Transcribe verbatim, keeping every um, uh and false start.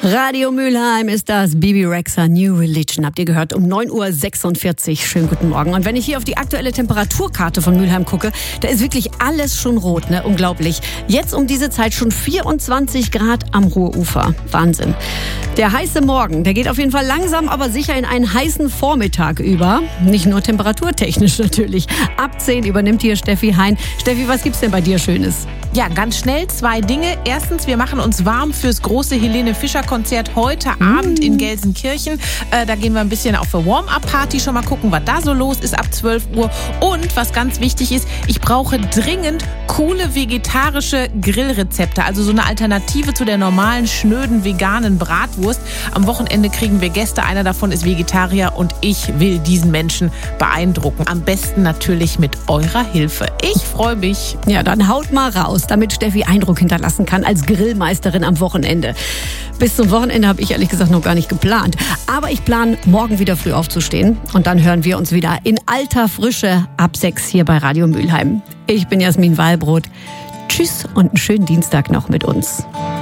Radio Mülheim ist das. Bebe Rexha, New Religion. Habt ihr gehört? Um neun Uhr sechsundvierzig. Schönen guten Morgen. Und wenn ich hier auf die aktuelle Temperaturkarte von Mülheim gucke, da ist wirklich alles schon rot, ne? Unglaublich. Jetzt um diese Zeit schon vierundzwanzig Grad am Ruhrufer. Wahnsinn. Der heiße Morgen, der geht auf jeden Fall langsam, aber sicher in einen heißen Vormittag über. Nicht nur temperaturtechnisch natürlich. Ab zehn übernimmt hier Steffi Hein. Steffi, was gibt's denn bei dir Schönes? Ja, ganz schnell zwei Dinge. Erstens, wir machen uns warm fürs große Helene Fischer Konzert heute mm. Abend in Gelsenkirchen. Äh, da gehen wir ein bisschen auf eine Warm-Up-Party schon mal gucken, was da so los ist ab zwölf Uhr. Und was ganz wichtig ist, ich brauche dringend coole vegetarische Grillrezepte. Also so eine Alternative zu der normalen, schnöden, veganen Bratwurst. Am Wochenende kriegen wir Gäste. Einer davon ist Vegetarier und ich will diesen Menschen beeindrucken. Am besten natürlich mit eurer Hilfe. Ich freue mich. Ja, dann haut mal raus, damit Steffi Eindruck hinterlassen kann als Grillmeisterin am Wochenende. Bis zum Wochenende habe ich ehrlich gesagt noch gar nicht geplant. Aber ich plane, morgen wieder früh aufzustehen. Und dann hören wir uns wieder in alter Frische ab sechs hier bei Radio Mülheim. Ich bin Jasmin Wahlbrot. Tschüss und einen schönen Dienstag noch mit uns.